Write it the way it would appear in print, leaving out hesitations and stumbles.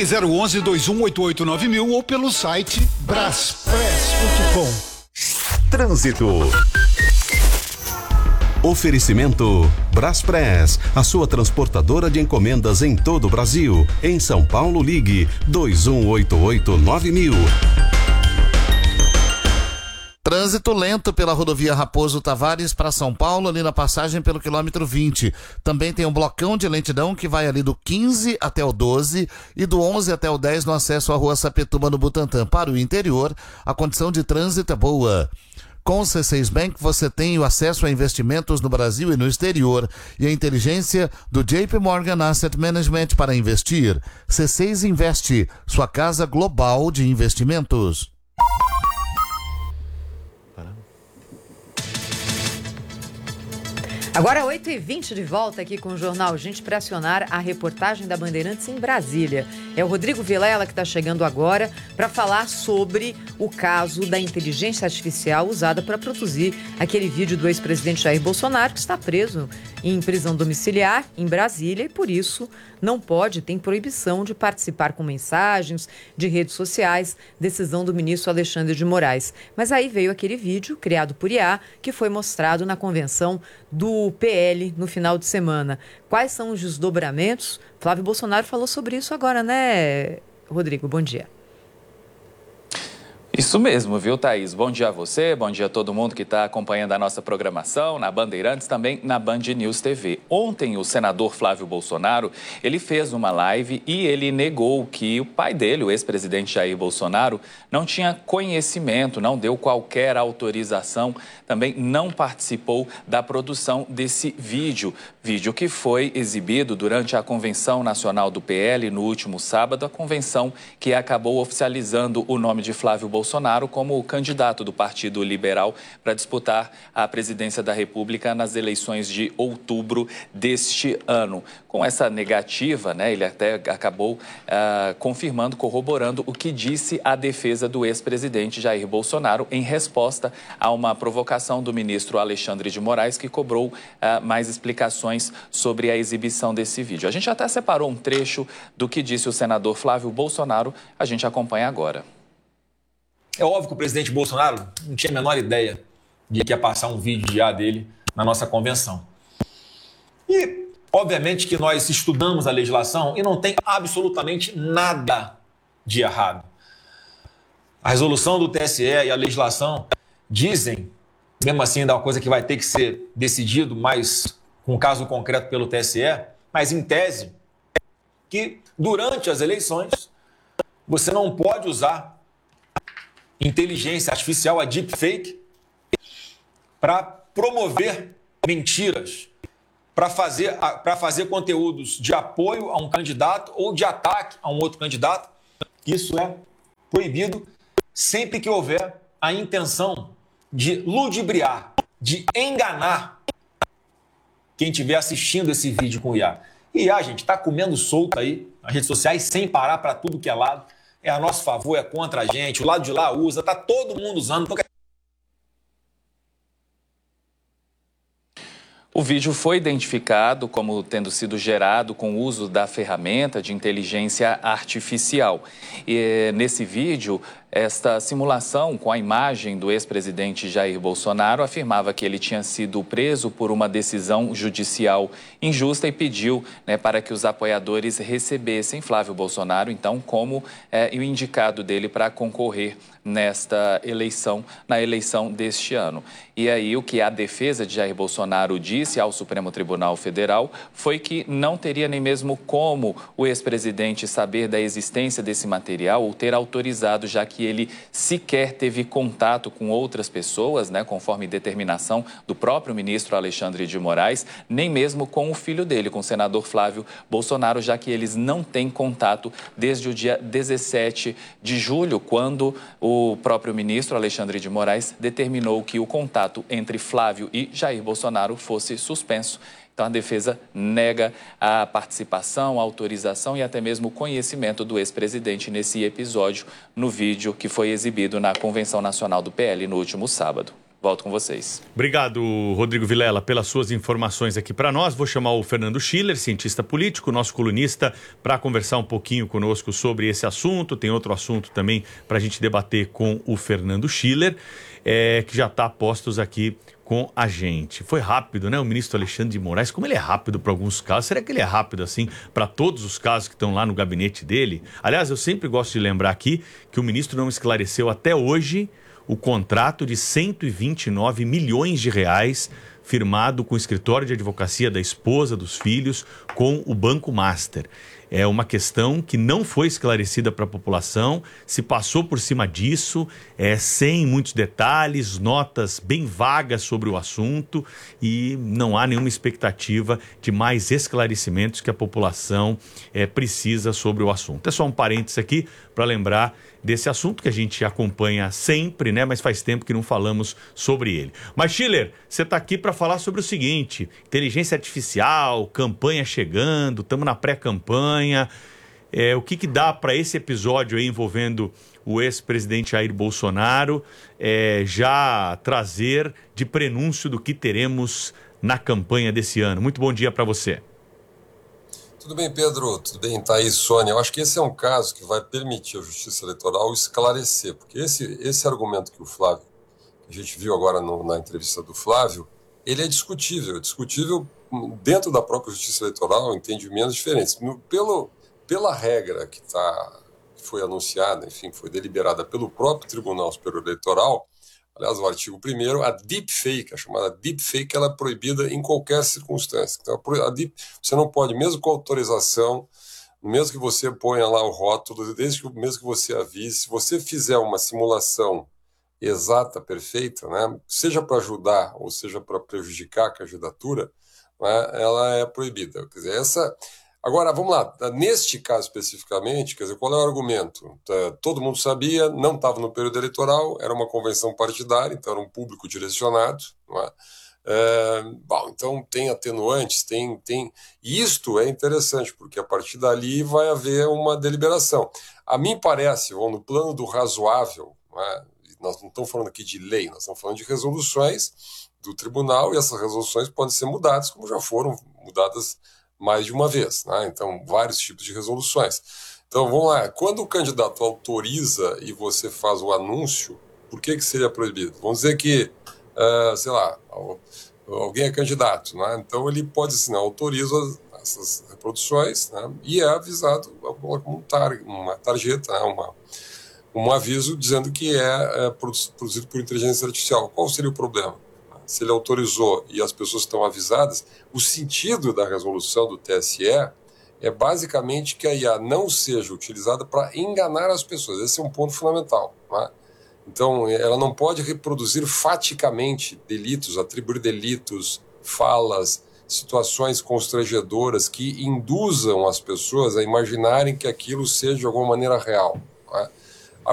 Ligue 011-2188-9000 ou pelo site braspress.com. Trânsito. Oferecimento Braspress, a sua transportadora de encomendas em todo o Brasil. Em São Paulo, ligue 2188-9000. Trânsito lento pela rodovia Raposo Tavares para São Paulo, ali na passagem pelo quilômetro 20. Também tem um blocão de lentidão que vai ali do 15 até o 12 e do 11 até o 10 no acesso à rua Sapetúbal no Butantã. Para o interior, a condição de trânsito é boa. Com o C6 Bank, você tem o acesso a investimentos no Brasil e no exterior e a inteligência do JP Morgan Asset Management para investir. C6 Investe, sua casa global de investimentos. Agora 8h20 de volta aqui com o Jornal Gente para acionar a reportagem da Bandeirantes em Brasília. É o Rodrigo Vilela que está chegando agora para falar sobre o caso da inteligência artificial usada para produzir aquele vídeo do ex-presidente Jair Bolsonaro, que está preso em prisão domiciliar em Brasília e por isso não pode, tem proibição de participar com mensagens de redes sociais, decisão do ministro Alexandre de Moraes. Mas aí veio aquele vídeo criado por IA que foi mostrado na convenção do PL no final de semana. Quais são os desdobramentos? Flávio Bolsonaro falou sobre isso agora, né, Rodrigo? Bom dia. Isso mesmo, viu, Thaís? Bom dia a você, bom dia a todo mundo que está acompanhando a nossa programação na Bandeirantes, também na Band News TV. Ontem, o senador Flávio Bolsonaro, ele fez uma live e ele negou que o pai dele, o ex-presidente Jair Bolsonaro, não tinha conhecimento, não deu qualquer autorização, também não participou da produção desse vídeo que foi exibido durante a Convenção Nacional do PL no último sábado, a convenção que acabou oficializando o nome de Flávio Bolsonaro como candidato do Partido Liberal para disputar a presidência da República nas eleições de outubro deste ano. Com essa negativa, né, ele até acabou confirmando, corroborando o que disse a defesa do ex-presidente Jair Bolsonaro em resposta a uma provocação do ministro Alexandre de Moraes, que cobrou mais explicações sobre a exibição desse vídeo. A gente até separou um trecho do que disse o senador Flávio Bolsonaro, a gente acompanha agora. É óbvio que o presidente Bolsonaro não tinha a menor ideia de que ia passar um vídeo de IA dele na nossa convenção. E, obviamente, que nós estudamos a legislação e não tem absolutamente nada de errado. A resolução do TSE e a legislação dizem, mesmo assim, ainda é uma coisa que vai ter que ser decidido mais com um caso concreto pelo TSE, mas em tese, que durante as eleições você não pode usar inteligência artificial, a deepfake, para promover mentiras, para fazer conteúdos de apoio a um candidato ou de ataque a um outro candidato. Isso é proibido sempre que houver a intenção de ludibriar, de enganar quem estiver assistindo esse vídeo com IA. E IA, gente, está comendo solto aí nas redes sociais sem parar para tudo que é lado. É a nosso favor, é contra a gente, o lado de lá usa, está todo mundo usando. Então... O vídeo foi identificado como tendo sido gerado com o uso da ferramenta de inteligência artificial. E nesse vídeo, esta simulação com a imagem do ex-presidente Jair Bolsonaro afirmava que ele tinha sido preso por uma decisão judicial injusta e pediu, né, para que os apoiadores recebessem Flávio Bolsonaro, então, como o indicado dele para concorrer nesta eleição, na eleição deste ano. E aí o que a defesa de Jair Bolsonaro disse ao Supremo Tribunal Federal foi que não teria nem mesmo como o ex-presidente saber da existência desse material ou ter autorizado, já que ele sequer teve contato com outras pessoas, né, conforme determinação do próprio ministro Alexandre de Moraes, nem mesmo com o filho dele, com o senador Flávio Bolsonaro, já que eles não têm contato desde o dia 17 de julho, quando o próprio ministro Alexandre de Moraes determinou que o contato entre Flávio e Jair Bolsonaro fosse suspenso. Então, a defesa nega a participação, a autorização e até mesmo o conhecimento do ex-presidente nesse episódio, no vídeo que foi exibido na Convenção Nacional do PL no último sábado. Volto com vocês. Obrigado, Rodrigo Vilela, pelas suas informações aqui para nós. Vou chamar o Fernando Schiller, cientista político, nosso colunista, para conversar um pouquinho conosco sobre esse assunto. Tem outro assunto também para a gente debater com o Fernando Schiller, que já está a postos aqui com a gente. Foi rápido, né? O ministro Alexandre de Moraes, como ele é rápido para alguns casos, será que ele é rápido assim para todos os casos que estão lá no gabinete dele? Aliás, eu sempre gosto de lembrar aqui que o ministro não esclareceu até hoje o contrato de 129 milhões de reais firmado com o escritório de advocacia da esposa, dos filhos, com o Banco Master. É uma questão que não foi esclarecida para a população, se passou por cima disso, sem muitos detalhes, notas bem vagas sobre o assunto, e não há nenhuma expectativa de mais esclarecimentos que a população precisa sobre o assunto. É só um parênteses aqui para lembrar desse assunto que a gente acompanha sempre, né? Mas faz tempo que não falamos sobre ele. Mas, Schiller, você está aqui para falar sobre o seguinte: inteligência artificial, campanha chegando, estamos na pré-campanha. O que dá para esse episódio aí envolvendo o ex-presidente Jair Bolsonaro já trazer de prenúncio do que teremos na campanha desse ano? Muito bom dia para você. Tudo bem, Pedro? Tudo bem, Thaís, Sônia? Eu acho que esse é um caso que vai permitir à Justiça Eleitoral esclarecer, porque esse argumento que o Flávio, que a gente viu agora na entrevista do Flávio, ele é discutível dentro da própria Justiça Eleitoral, entendimentos diferentes. Pela regra que foi anunciada, enfim, foi deliberada pelo próprio Tribunal Superior Eleitoral, aliás, o artigo 1º, a deepfake, a chamada deepfake, ela é proibida em qualquer circunstância. Então, você não pode, mesmo com autorização, mesmo que você ponha lá o rótulo, mesmo que você avise, se você fizer uma simulação exata, perfeita, né, seja para ajudar ou seja para prejudicar a candidatura, né, ela é proibida. Quer dizer, Agora, vamos lá, neste caso especificamente, quer dizer, qual é o argumento? Todo mundo sabia, não estava no período eleitoral, era uma convenção partidária, então era um público direcionado, não é? Então tem atenuantes, e isto é interessante, porque a partir dali vai haver uma deliberação. A mim parece, no plano do razoável, não é? Nós não estamos falando aqui de lei, nós estamos falando de resoluções do tribunal, e essas resoluções podem ser mudadas, como já foram mudadas mais de uma vez, né? Então, vários tipos de resoluções. Então, vamos lá. Quando o candidato autoriza e você faz o anúncio, por que seria proibido? Vamos dizer que, sei lá, alguém é candidato, né? Então ele pode assinar, autoriza essas reproduções, né? E é avisado com uma tarjeta, né? Um aviso dizendo que é produzido por inteligência artificial. Qual seria o problema? Se ele autorizou e as pessoas estão avisadas, o sentido da resolução do TSE é basicamente que a IA não seja utilizada para enganar as pessoas. Esse é um ponto fundamental, né? Então, ela não pode reproduzir faticamente delitos, atribuir delitos, falas, situações constrangedoras que induzam as pessoas a imaginarem que aquilo seja de alguma maneira real, né?